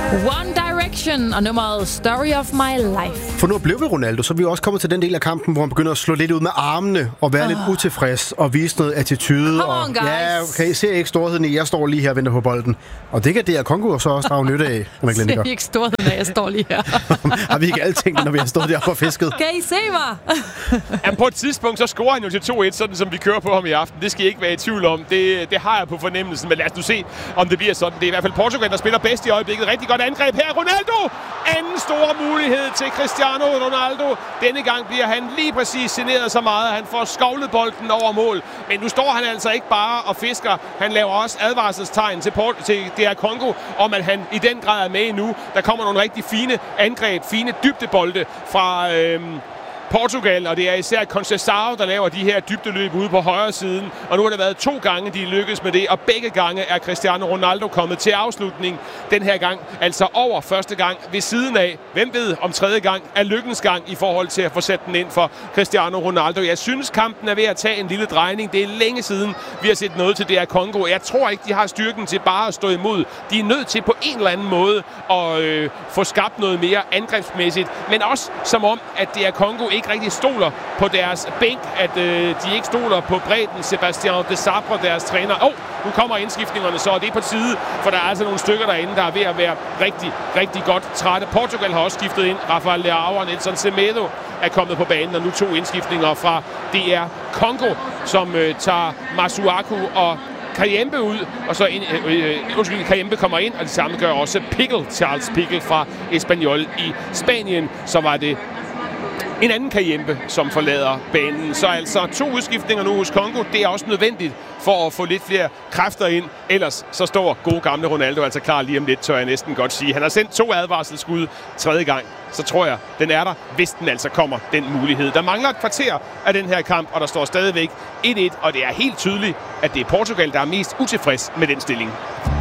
One Direction og nummeret Story of My Life. For nu blev vi Ronaldo, så er vi også kommet til den del af kampen, hvor han begynder at slå lidt ud med armene og være lidt utilfreds og vise noget attitude. Come on, guys. Ja, okay, ser ikke storheden i, jeg står lige her og venter på bolden. Og det kan DR Congo så også drage nytte af, når Jeg ser ikke storheden af, jeg står lige her. Har vi ikke alle tænkt, når vi har stået deroppe og fisket? Kan I se mig? Ja, på et tidspunkt, så scorer han jo til 2-1, sådan som vi kører på ham i aften. Det skal I ikke være i tvivl om. Det har jeg på fornemmelsen, men lad os nu se, om det bliver sådan. Det er i hvert fald Portugal, der spiller bedst i øjeblikket. Rigtig godt angreb her. Ronaldo! Anden store mulighed til Cristiano Ronaldo. Denne gang bliver han lige præcis generet så meget, at han får skovlet bolden over mål. Men nu står han altså ikke bare og fisker. Han laver også advarselstegn til DR Congo, om at han i den grad er med endnu. Der kommer nogle rigtig fine angreb, fine dybdebolde fra Portugal, og det er især Conceição, der laver de her dybdeløb ude på højre siden. Og nu har det været 2 gange, de lykkes med det, og begge gange er Cristiano Ronaldo kommet til afslutning. Den her gang altså over første gang ved siden af. Hvem ved om tredje gang er lykkens gang i forhold til at få sat den ind for Cristiano Ronaldo. Jeg synes, kampen er ved at tage en lille drejning. Det er længe siden, vi har set noget til DR Congo. Jeg tror ikke, de har styrken til bare at stå imod. De er nødt til på en eller anden måde at få skabt noget mere angrebsmæssigt. Men også som om, at DR Congo ikke rigtig stoler på deres bænk, at de ikke stoler på bredden. Sebastian Desabre, deres træner. Nu kommer indskiftningerne så, og det er på tide, for der er altså nogle stykker derinde, der er ved at være rigtig, rigtig godt trætte. Portugal har også skiftet ind. Rafael Leao og Nelson Semedo er kommet på banen, og nu 2 indskiftninger fra DR Congo, som tager Masuaku og Kayembe ud, og så Kayembe kommer ind, og det samme gør også Charles Piqué fra Espanyol i Spanien. Så var det en anden Kayembe, som forlader banen. Så altså 2 udskiftninger nu hos Congo. Det er også nødvendigt for at få lidt flere kræfter ind. Ellers så står gode gamle Ronaldo altså klar lige om lidt, tør jeg næsten godt sige. Han har sendt 2 advarselsskud tredje gang. Så tror jeg, den er der, hvis den altså kommer, den mulighed. Der mangler et kvarter af den her kamp, og der står stadigvæk 1-1, og det er helt tydeligt, at det er Portugal, der er mest utilfreds med den stilling.